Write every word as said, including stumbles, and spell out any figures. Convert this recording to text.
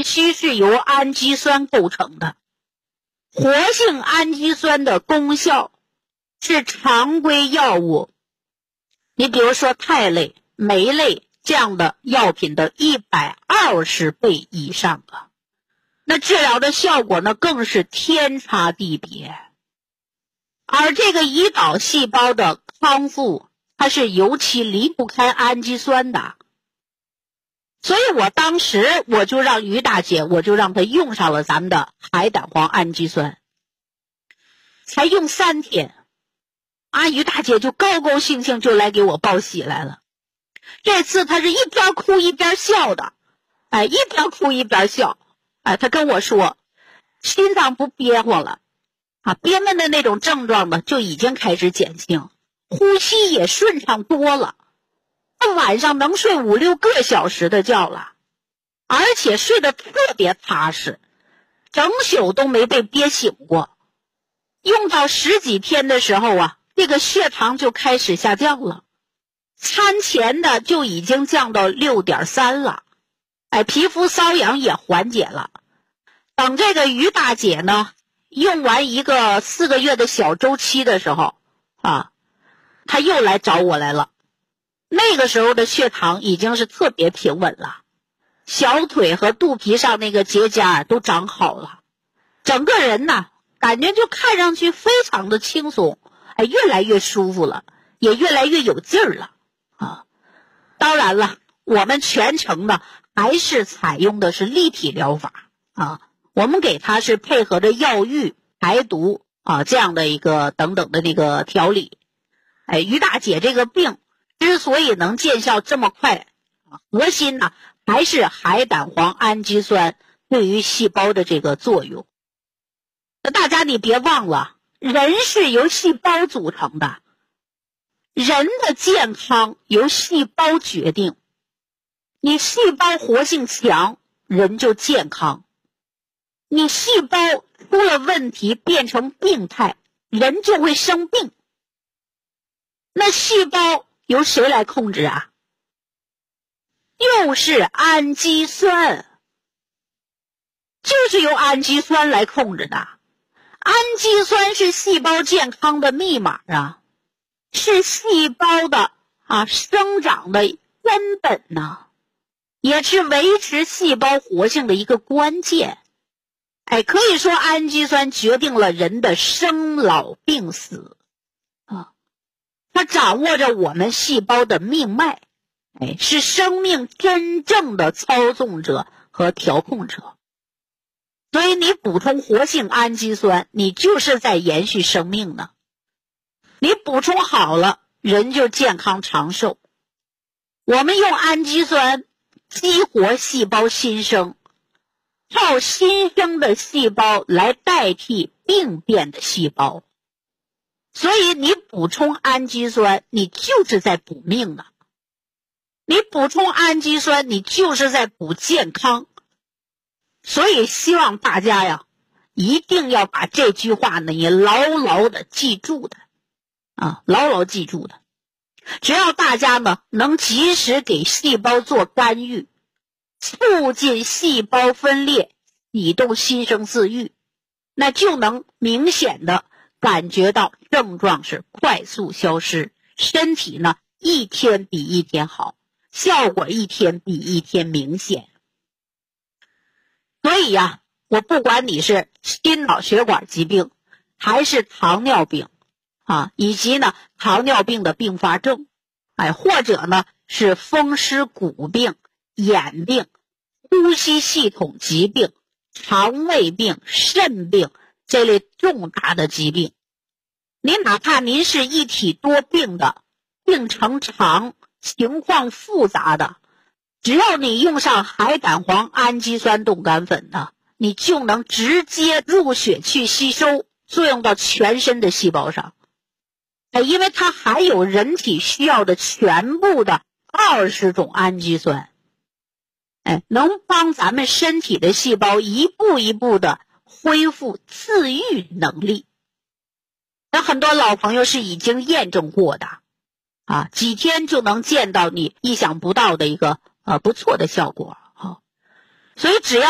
必须是由氨基酸构成的。活性氨基酸的功效是常规药物，你比如说肽类、酶类这样的药品的一百二十倍以上的，那治疗的效果呢更是天差地别。而这个胰岛细胞的康复，它是尤其离不开氨基酸的。所以我当时我就让于大姐，我就让她用上了咱们的海胆黄氨基酸，才用三天，啊，于大姐就高高兴兴就来给我报喜来了。这次她是一边哭一边笑的，哎，一边哭一边笑，哎，她跟我说，心脏不憋慌了，啊，憋闷的那种症状呢就已经开始减轻，呼吸也顺畅多了。晚上能睡五六个小时的觉了，而且睡得特别踏实，整宿都没被憋醒过。用到十几天的时候啊，这个血糖就开始下降了，餐前的就已经降到 六点三 了，哎，皮肤瘙痒也缓解了。等这个于大姐呢，用完一个四个月的小周期的时候啊，她又来找我来了。那个时候的血糖已经是特别平稳了，小腿和肚皮上那个结痂都长好了，整个人呢感觉就看上去非常的轻松，哎，越来越舒服了，也越来越有劲儿了啊！当然了，我们全程呢还是采用的是立体疗法啊，我们给它是配合着药浴、排毒啊这样的一个等等的这个调理。哎，于大姐这个病之所以能见效这么快，核心呢还是海胆黄氨基酸对于细胞的这个作用。那大家你别忘了，人是由细胞组成的，人的健康由细胞决定。你细胞活性强，人就健康；你细胞出了问题变成病态，人就会生病。那细胞由谁来控制啊？就是氨基酸，就是由氨基酸来控制的。氨基酸是细胞健康的密码啊，是细胞的啊生长的根本呐，也是维持细胞活性的一个关键。哎，可以说氨基酸决定了人的生老病死啊。它掌握着我们细胞的命脉，哎，是生命真正的操纵者和调控者。所以你补充活性氨基酸，你就是在延续生命呢。你补充好了，人就健康长寿。我们用氨基酸激活细胞新生，靠新生的细胞来代替病变的细胞。所以你补充氨基酸，你就是在补命呢。你补充氨基酸，你就是在补健康。所以希望大家呀，一定要把这句话呢也牢牢的记住的啊，牢牢记住的。只要大家呢能及时给细胞做干预，促进细胞分裂，启动新生自愈，那就能明显的感觉到症状是快速消失，身体呢一天比一天好，效果一天比一天明显。所以呀，我不管你是心脑血管疾病，还是糖尿病啊，以及呢糖尿病的并发症，哎，或者呢是风湿骨病、眼病、呼吸系统疾病、肠胃病、肾病这类重大的疾病，您哪怕您是一体多病的，病程长、情况复杂的，只要你用上海胆黄氨基酸冻干粉呢，你就能直接入血去吸收，作用到全身的细胞上。哎，因为它含有人体需要的全部的二十种氨基酸，哎，能帮咱们身体的细胞一步一步的恢复自愈能力。那很多老朋友是已经验证过的啊，几天就能见到你意想不到的一个呃不错的效果啊。所以只要